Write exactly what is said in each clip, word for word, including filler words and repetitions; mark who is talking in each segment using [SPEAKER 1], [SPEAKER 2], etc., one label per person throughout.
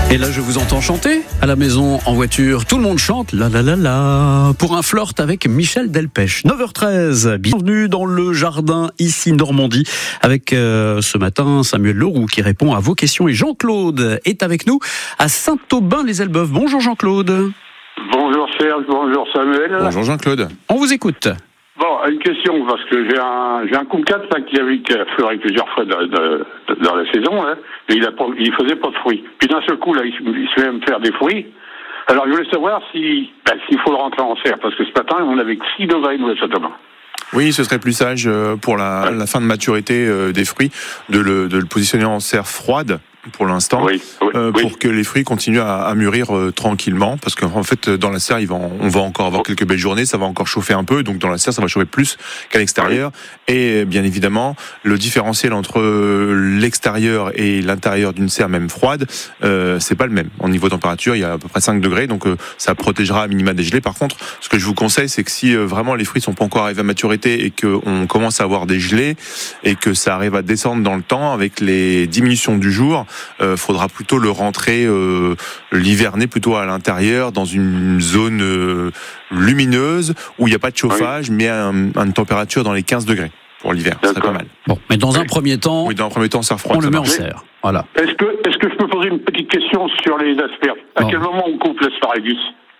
[SPEAKER 1] Et là, je vous entends chanter à la maison, en voiture. Tout le monde chante la la la la pour un flirt avec Michel Delpech. neuf heures treize, bienvenue dans le jardin ici Normandie avec euh, ce matin Samuel Leroux qui répond à vos questions et Jean-Claude est avec nous à Saint-Aubin-les-Elbeuf. Bonjour Jean-Claude.
[SPEAKER 2] Bonjour Serge, bonjour Samuel.
[SPEAKER 3] Bonjour Jean-Claude.
[SPEAKER 1] On vous écoute.
[SPEAKER 2] Bon, une question, parce que j'ai un j'ai un Kumquat là, qui avait qui a fleuri plusieurs fois de, de, de, dans la saison, là, et il a pas, il faisait pas de fruits. Puis d'un seul coup, là, il, il se met à me faire des fruits. Alors je voulais savoir si ben, s'il faut le rentrer en serre, parce que ce matin, on avait que six degrés nous à Saint-Aubin.
[SPEAKER 3] Oui, ce serait plus sage pour la, la fin de maturité des fruits de le, de le positionner en serre froide pour l'instant,
[SPEAKER 2] oui, oui,
[SPEAKER 3] euh,
[SPEAKER 2] oui.
[SPEAKER 3] pour que les fruits continuent à, à mûrir euh, tranquillement, parce qu'en fait dans la serre il va en, on va encore avoir quelques belles journées, ça va encore chauffer un peu, donc dans la serre ça va chauffer plus qu'à l'extérieur, oui. Et bien évidemment le différentiel entre l'extérieur et l'intérieur d'une serre même froide, euh, c'est pas le même. En niveau température il y a à peu près cinq degrés, donc euh, ça protégera à minima des gelées. Par contre, ce que je vous conseille, c'est que si euh, vraiment les fruits sont pas encore arrivés à maturité et qu'on commence à avoir des gelées et que ça arrive à descendre dans le temps avec les diminutions du jour, Euh, faudra plutôt le rentrer, euh, l'hiverner plutôt à l'intérieur dans une zone euh, lumineuse où il n'y a pas de chauffage, oui. Mais à, un, à une température dans les quinze degrés pour l'hiver. Ce serait pas mal.
[SPEAKER 1] Bon, mais dans un
[SPEAKER 2] oui.
[SPEAKER 1] premier temps,
[SPEAKER 3] oui, dans un premier temps, ça refroidit.
[SPEAKER 1] on le met en serre. Voilà.
[SPEAKER 2] Est-ce que est-ce que je peux poser une petite question sur les asperges? À
[SPEAKER 1] bon.
[SPEAKER 2] quel moment on coupe l'asparagus?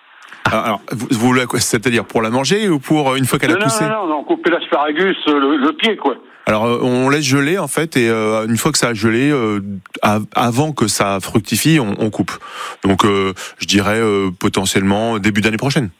[SPEAKER 3] Ah. Alors, vous, vous, c'est-à-dire pour la manger ou pour une fois qu'elle
[SPEAKER 2] non,
[SPEAKER 3] a poussé?
[SPEAKER 2] Non, non, non, non, couper l'asparagus, le, le pied, quoi.
[SPEAKER 3] Alors on laisse geler en fait, et euh, une fois que ça a gelé, euh, av- avant que ça fructifie, on, on coupe. Donc euh, je dirais euh, potentiellement début d'année prochaine.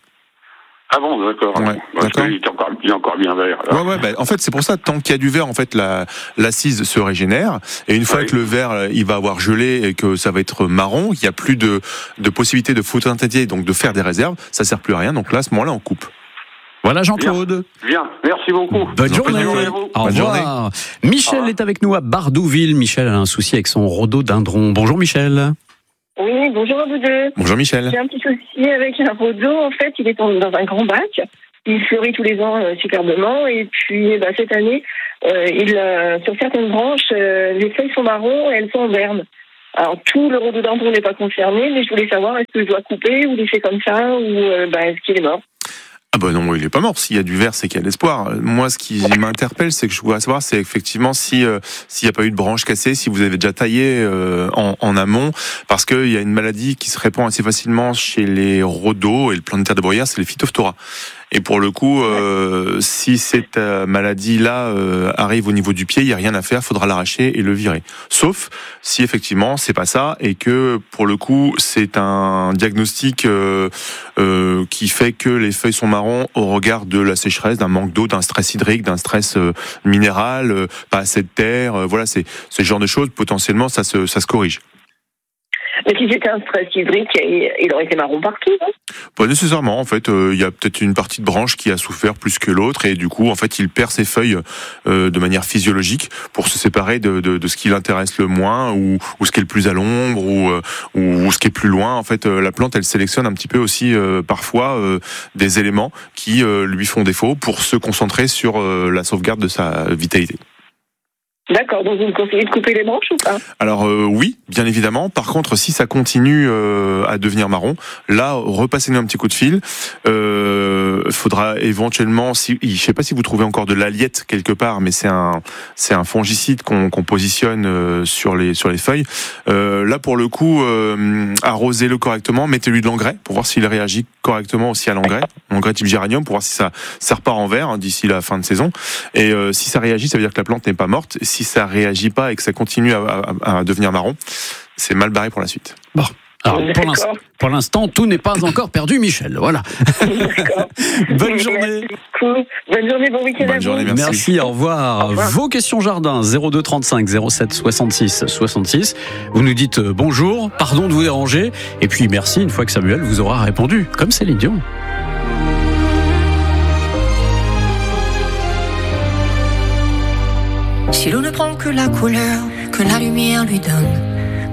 [SPEAKER 2] Ah bon, d'accord.
[SPEAKER 3] Ouais,
[SPEAKER 2] Parce
[SPEAKER 3] d'accord.
[SPEAKER 2] qu'il est encore, il est encore bien vert.
[SPEAKER 3] Ouais, ouais. Bah, en fait, c'est pour ça, tant qu'il y a du verre, en fait, la l'assise se régénère. Et une fois
[SPEAKER 2] oui.
[SPEAKER 3] que le verre, il va avoir gelé et que ça va être marron, il y a plus de de possibilité de photosynthétiser, donc de faire des réserves. Ça sert plus à rien. Donc là, à ce moment-là, on coupe.
[SPEAKER 1] Voilà Jean-Claude.
[SPEAKER 2] Bien, bien. Merci beaucoup.
[SPEAKER 1] Bonne journée.
[SPEAKER 2] Bonne journée.
[SPEAKER 1] Au
[SPEAKER 3] Bonne
[SPEAKER 1] revoir.
[SPEAKER 3] journée.
[SPEAKER 1] Michel est avec nous à Bardouville. Michel a un souci avec son rhododendron. Bonjour Michel.
[SPEAKER 4] Oui, bonjour à vous deux.
[SPEAKER 3] Bonjour Michel.
[SPEAKER 4] J'ai un petit souci avec un rhodo. En fait, il est dans un grand bac. Il fleurit tous les ans euh, superbement. Et puis, bah, cette année, euh, il, euh, sur certaines branches, euh, les feuilles sont marron et elles sont en berne. Alors, tout le rhododendron n'est pas concerné, mais je voulais savoir, est-ce que je dois couper ou laisser comme ça, ou euh, bah, est-ce qu'il est mort?
[SPEAKER 3] Ah bah non, il est pas mort. S'il y a du verre, c'est qu'il y a l'espoir. Moi, ce qui m'interpelle, c'est que je voudrais savoir, c'est effectivement si euh, s'il n'y a pas eu de branche cassée, si vous avez déjà taillé euh, en, en amont, parce qu'il y a une maladie qui se répand assez facilement chez les rhodos et le plan de terre de bruyère, c'est les phytophthora. Et pour le coup, euh, si cette euh, maladie-là euh, arrive au niveau du pied, il n'y a rien à faire, faudra l'arracher et le virer. Sauf si effectivement c'est pas ça et que pour le coup c'est un diagnostic euh, euh, qui fait que les feuilles sont marron au regard de la sécheresse, d'un manque d'eau, d'un stress hydrique, d'un stress euh, minéral, euh, pas assez de terre. Euh, voilà, c'est ce genre de choses. Potentiellement, ça se ça se corrige.
[SPEAKER 4] Mais si c'était un stress hydrique, il aurait été marron partout, non?
[SPEAKER 3] Pas nécessairement, en fait. Il euh, y a peut-être une partie de branche qui a souffert plus que l'autre, et du coup, en fait, il perd ses feuilles euh, de manière physiologique pour se séparer de, de, de ce qui l'intéresse le moins, ou, ou ce qui est le plus à l'ombre, ou, euh, ou, ou ce qui est plus loin. En fait, euh, la plante, elle sélectionne un petit peu aussi euh, parfois euh, des éléments qui euh, lui font défaut pour se concentrer sur euh, la sauvegarde de sa vitalité.
[SPEAKER 4] D'accord, donc vous me conseillez de couper les branches ou pas?
[SPEAKER 3] Alors euh, oui, bien évidemment. Par contre, si ça continue euh, à devenir marron, là, repassez-nous un petit coup de fil. Euh, faudra éventuellement, si, je sais pas si vous trouvez encore de l'aliette quelque part, mais c'est un c'est un fongicide qu'on, qu'on positionne euh, sur les sur les feuilles. Euh, là, pour le coup, euh, arrosez-le correctement, mettez-lui de l'engrais pour voir s'il réagit correctement aussi à l'engrais, l'engrais type géranium, pour voir si ça ça repart en vert hein, d'ici la fin de saison. Et euh, si ça réagit, ça veut dire que la plante n'est pas morte. Si ça réagit pas et que ça continue à, à, à devenir marron, c'est mal barré pour la suite.
[SPEAKER 1] Bon. Alors, pour, l'instant, pour l'instant, tout n'est pas encore perdu, Michel. Voilà.
[SPEAKER 4] D'accord.
[SPEAKER 1] Bonne journée.
[SPEAKER 4] Cool. Bonne journée, bon week-end
[SPEAKER 3] Bonne
[SPEAKER 4] à vous.
[SPEAKER 3] journée, merci.
[SPEAKER 1] Merci, au revoir.
[SPEAKER 4] Au revoir.
[SPEAKER 1] Vos questions jardin, zéro deux trente-cinq zéro sept soixante-six soixante-six. Vous nous dites euh, bonjour, pardon de vous déranger, et puis merci une fois que Samuel vous aura répondu, comme Céline Dion.
[SPEAKER 5] Si l'on ne prend que la couleur que la lumière lui donne,